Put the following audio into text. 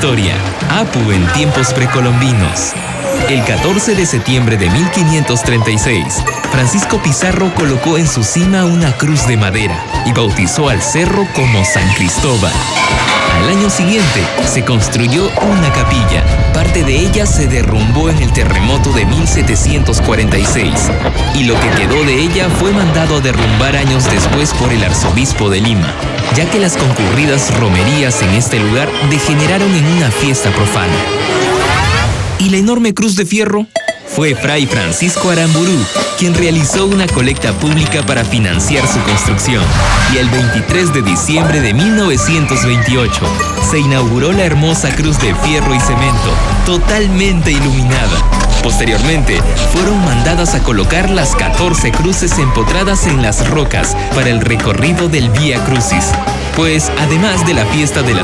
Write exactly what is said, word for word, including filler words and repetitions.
historia. Apu en tiempos precolombinos. El catorce de septiembre de mil quinientos treinta y seis, Francisco Pizarro colocó en su cima una cruz de madera y bautizó al cerro como San Cristóbal. Al año siguiente, se construyó una capilla. Parte de ella se derrumbó en el terremoto de mil setecientos cuarenta y seis, y lo que quedó de ella fue mandado a derrumbar años después por el arzobispo de Lima, ya que las concurridas romerías en este lugar degeneraron en una fiesta profana. ¿Y la enorme cruz de fierro? Fue Fray Francisco Aramburú quien realizó una colecta pública para financiar su construcción. Y el veintitrés de diciembre de mil novecientos veintiocho se inauguró la hermosa cruz de fierro y cemento, totalmente iluminada. Posteriormente, fueron mandadas a colocar las catorce cruces empotradas en las rocas para el recorrido del Vía Crucis. Pues, además de la fiesta de la